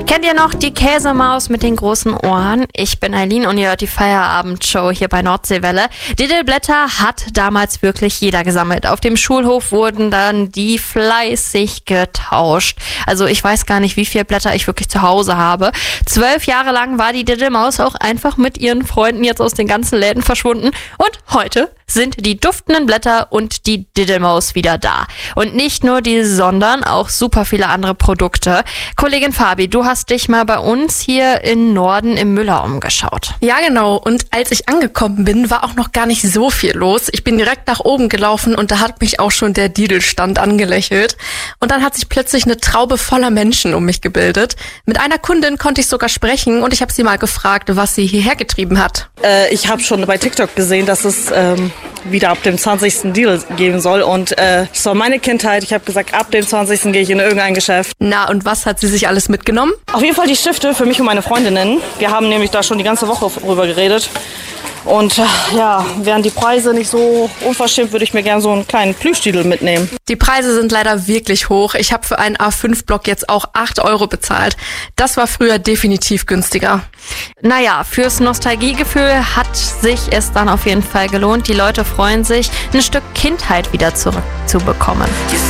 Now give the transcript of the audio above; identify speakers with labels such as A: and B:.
A: Kennt ihr noch die Käsemaus mit den großen Ohren? Ich bin Eileen und ihr hört die Feierabendshow hier bei Nordseewelle. Diddleblätter hat damals wirklich jeder gesammelt. Auf dem Schulhof wurden dann die fleißig getauscht. Also ich weiß gar nicht, wie viele Blätter ich wirklich zu Hause habe. 12 Jahre lang war die Diddlemaus auch einfach mit ihren Freunden jetzt aus den ganzen Läden verschwunden. Und heute sind die duftenden Blätter und die Diddlemaus wieder da. Und nicht nur die, sondern auch super viele andere Produkte. Kollegin Fabi, du hast dich mal bei uns hier in Norden im Müller umgeschaut.
B: Ja, genau. Und als ich angekommen bin, war auch noch gar nicht so viel los. Ich bin direkt nach oben gelaufen und da hat mich auch schon der Diddlstand angelächelt. Und dann hat sich plötzlich eine Traube voller Menschen um mich gebildet. Mit einer Kundin konnte ich sogar sprechen und ich habe sie mal gefragt, was sie hierher getrieben hat.
C: Ich habe schon bei TikTok gesehen, dass es wieder ab dem 20. Deal geben soll. Und das war meine Kindheit. Ich habe gesagt, ab dem 20. gehe ich in irgendein Geschäft.
B: Na, und was hat sie sich alles mitgenommen?
C: Auf jeden Fall die Stifte für mich und meine Freundinnen. Wir haben nämlich da schon die ganze Woche drüber geredet. Und ja, wären die Preise nicht so unverschämt, würde ich mir gerne so einen kleinen Plüschtitel mitnehmen.
B: Die Preise sind leider wirklich hoch. Ich habe für einen A5-Block jetzt auch 8 € bezahlt. Das war früher definitiv günstiger.
A: Naja, fürs Nostalgiegefühl hat sich es dann auf jeden Fall gelohnt. Die Leute freuen sich, ein Stück Kindheit wieder zurückzubekommen.